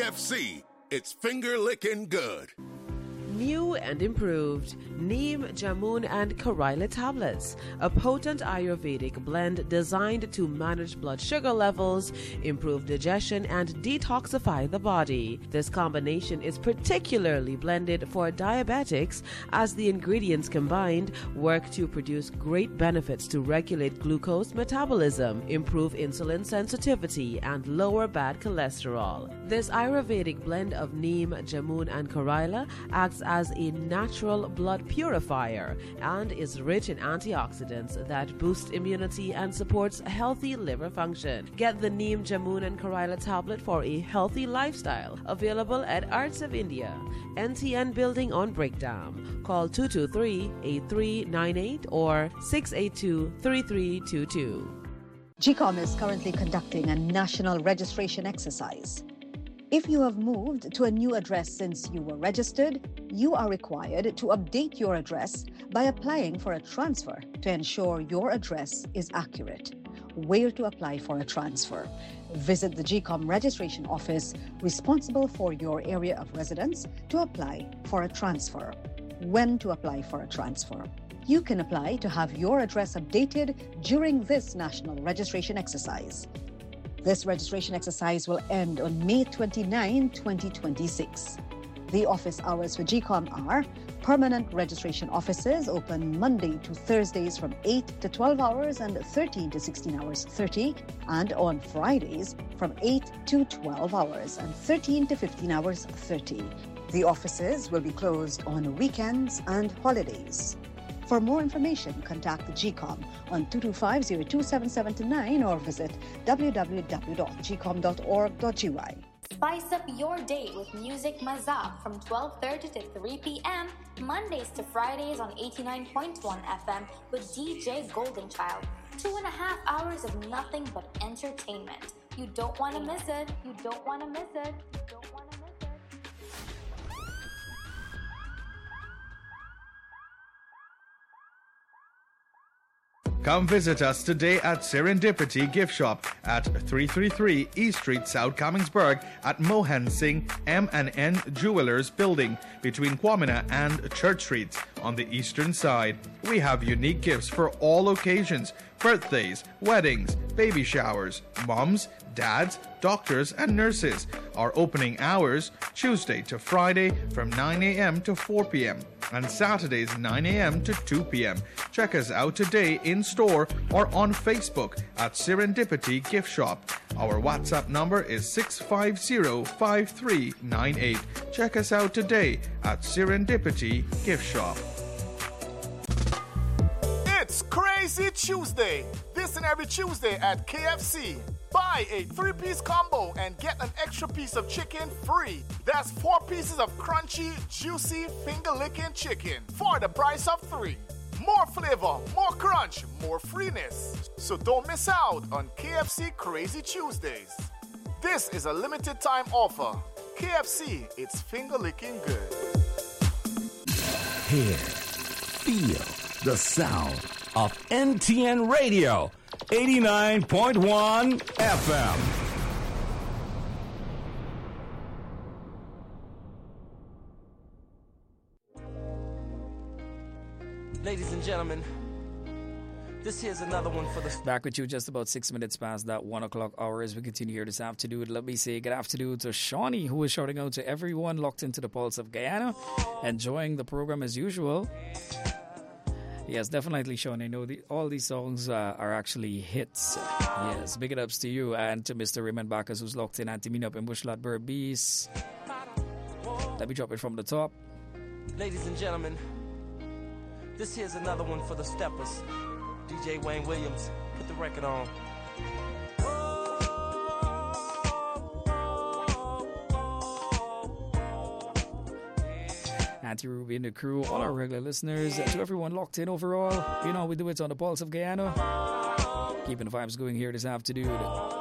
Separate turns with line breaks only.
KFC. It's finger-licking good.
New and improved Neem, Jamun and Karaila tablets, a potent Ayurvedic blend designed to manage blood sugar levels, improve digestion and detoxify the body. This combination is particularly blended for diabetics as the ingredients combined work to produce great benefits to regulate glucose metabolism, improve insulin sensitivity and lower bad cholesterol. This Ayurvedic blend of Neem, Jamun and Karaila acts as a natural blood purifier and is rich in antioxidants that boost immunity and supports healthy liver function. Get the Neem, Jamun and Karaila tablet for a healthy lifestyle. Available at Arts of India, NTN Building on Breakdown. Call 223-8398 or 682-3322.
GCOM is currently conducting a national registration exercise. If you have moved to a new address since you were registered, you are required to update your address by applying for a transfer to ensure your address is accurate. Where to apply for a transfer? Visit the GCOM registration office responsible for your area of residence to apply for a transfer. When to apply for a transfer? You can apply to have your address updated during this national registration exercise. This registration exercise will end on May 29, 2026. The office hours for GCOM are: permanent registration offices open Monday to Thursdays from 8 to 12 hours and 13 to 16 hours 30, and on Fridays from 8 to 12 hours and 13 to 15 hours 30. The offices will be closed on weekends and holidays. For more information, contact the GCOM on 225-02779 or visit www.gcom.org.ui.
Spice up your day with Music Mazak from 12:30 to 3 p.m. Mondays to Fridays on 89.1 FM with DJ Goldenchild. 2.5 hours of nothing but entertainment. You don't want to miss it. You don't want to miss it. You don't want to miss it.
Come visit us today at Serendipity Gift Shop at 333 East Street, South Commingsburg at Mohan Singh M&N Jewelers Building between Kwamina and Church Streets on the eastern side. We have unique gifts for all occasions: birthdays, weddings, baby showers, moms, dads, doctors, and nurses. Our opening hours, Tuesday to Friday from 9 a.m. to 4 p.m. and Saturdays 9 a.m. to 2 p.m. Check us out today in store or on Facebook at Serendipity Gift Shop. Our WhatsApp number is 650-5398. Check us out today at Serendipity Gift Shop.
It's Crazy Tuesday. This and every Tuesday at KFC. Buy a 3-piece combo and get an extra piece of chicken free. That's 4 pieces of crunchy, juicy, finger-licking chicken for the price of 3. More flavor, more crunch, more freeness. So don't miss out on KFC Crazy Tuesdays. This is a limited time offer. KFC, it's finger-licking good.
Hear, feel the sound of NTN Radio, 89.1 FM.
Ladies and gentlemen, this here's another one for the...
Back with you just about 6 minutes past that 1 o'clock hour as we continue here this afternoon. Let me say good afternoon to Shawnee, who is shouting out to everyone locked into the pulse of Guyana, enjoying the program as usual. Yes, definitely, Sean. I know all these songs are actually hits. Yes, big ups to you and to Mr. Raymond Bacchus, who's locked in, Antimino up in Bushlat Berbice. Let me drop it from the top.
Ladies and gentlemen, this here's another one for the steppers. DJ Wayne Williams, put the record on.
Auntie Ruby and the crew, all our regular listeners, to everyone locked in overall. You know, we do it on the pulse of Guyana. Keeping the vibes going here this afternoon.